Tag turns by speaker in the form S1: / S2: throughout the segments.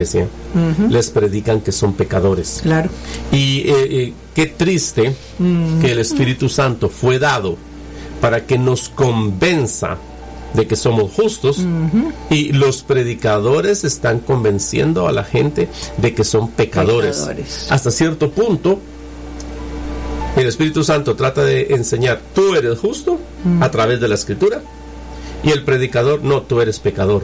S1: iglesia, les predican que son pecadores.
S2: Claro.
S1: Y qué triste que el Espíritu Santo fue dado para que nos convenza de que somos justos, y los predicadores están convenciendo a la gente de que son pecadores. Hasta cierto punto el Espíritu Santo trata de enseñar: tú eres justo a través de la Escritura, y el predicador: no, tú eres pecador.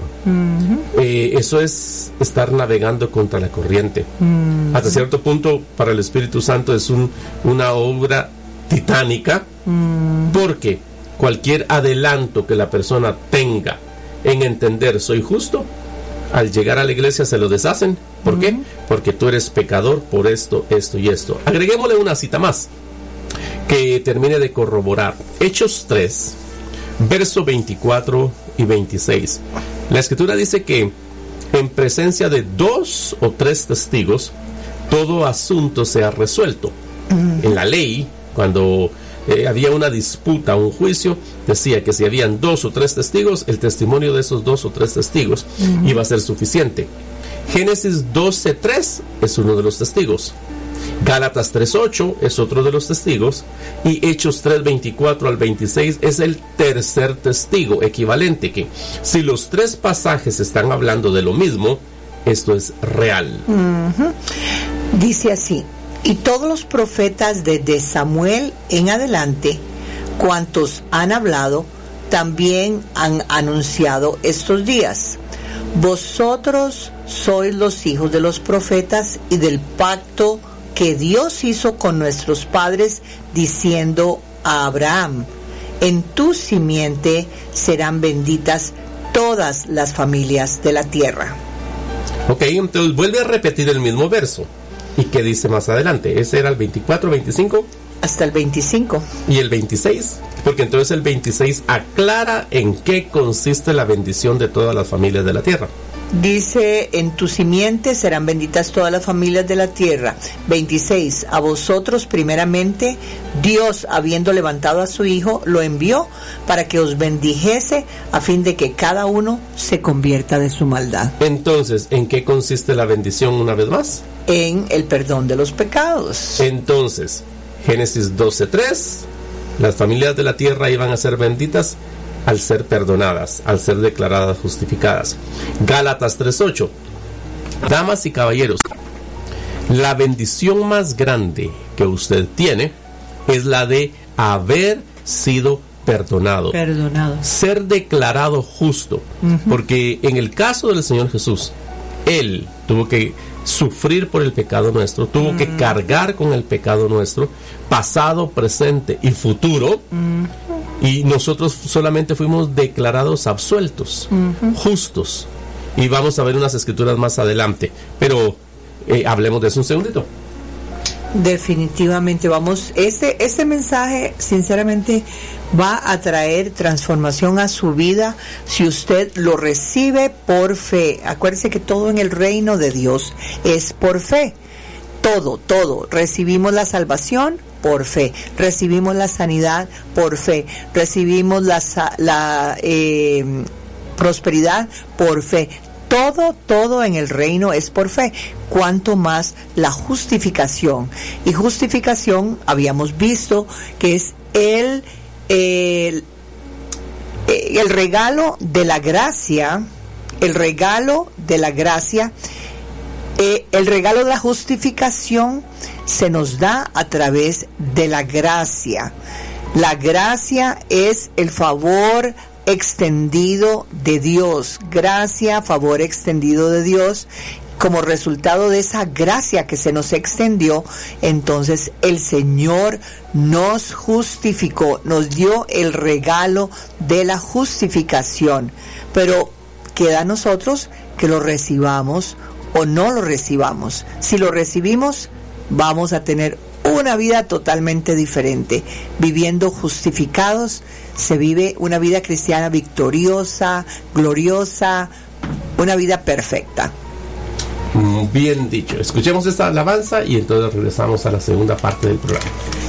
S1: Eso es estar navegando contra la corriente. Hasta cierto punto para el Espíritu Santo es una obra titánica, porque cualquier adelanto que la persona tenga en entender soy justo, al llegar a la iglesia se lo deshacen. ¿Por qué? Porque tú eres pecador por esto, esto y esto. Agreguémosle una cita más que termine de corroborar. Hechos 3, verso 24 y 26. La Escritura dice que en presencia de 2 o 3 testigos todo asunto se ha resuelto. En la ley, cuando había una disputa, un juicio, decía que si habían 2 o 3 testigos, el testimonio de esos 2 o 3 testigos iba a ser suficiente. Génesis 12:3 es uno de los testigos. Gálatas 3:8 es otro de los testigos, y Hechos 3:24 al 26 es el tercer testigo, equivalente, que si los 3 pasajes están hablando de lo mismo, esto es real.
S2: Dice así: y todos los profetas desde Samuel en adelante, cuantos han hablado, también han anunciado estos días. Vosotros sois los hijos de los profetas y del pacto que Dios hizo con nuestros padres, diciendo a Abraham: en tu simiente serán benditas todas las familias de la tierra.
S1: Ok, entonces vuelve a repetir el mismo verso. ¿Y qué dice más adelante? Ese era el 24, 25.
S2: Hasta el 25.
S1: ¿Y el 26? Porque entonces el 26 aclara en qué consiste la bendición de todas las familias de la tierra.
S2: Dice: en tu simiente serán benditas todas las familias de la tierra. 26. A vosotros primeramente Dios, habiendo levantado a su Hijo, lo envió para que os bendijese, a fin de que cada uno se convierta de su maldad.
S1: Entonces, ¿en qué consiste la bendición una vez más?
S2: En el perdón de los pecados.
S1: Entonces, Génesis 12:3, las familias de la tierra iban a ser benditas al ser perdonadas, al ser declaradas justificadas. Gálatas 3:8. Damas y caballeros, la bendición más grande que usted tiene es la de haber sido perdonado. Ser declarado justo. Porque en el caso del Señor Jesús, Él tuvo que sufrir por el pecado nuestro, tuvo que cargar con el pecado nuestro, pasado, presente y futuro. Y nosotros solamente fuimos declarados absueltos, justos. Y vamos a ver unas escrituras más adelante. Pero hablemos de eso un segundito.
S2: Definitivamente, vamos. Este mensaje, sinceramente, va a traer transformación a su vida si usted lo recibe por fe. Acuérdese que todo en el reino de Dios es por fe. Todo. Recibimos la salvación por fe, recibimos la sanidad por fe, recibimos la prosperidad por fe. Todo en el reino es por fe. Cuanto más la justificación. Y justificación habíamos visto que es el regalo de la gracia, el regalo de la gracia. El regalo de la justificación se nos da a través de la gracia. La gracia es el favor extendido de Dios. Gracia, favor extendido de Dios. Como resultado de esa gracia que se nos extendió, entonces el Señor nos justificó, nos dio el regalo de la justificación. Pero queda a nosotros que lo recibamos o no lo recibamos. Si lo recibimos, vamos a tener una vida totalmente diferente. Viviendo justificados, se vive una vida cristiana victoriosa, gloriosa, una vida perfecta.
S1: Bien dicho. Escuchemos esta alabanza y entonces regresamos a la segunda parte del programa.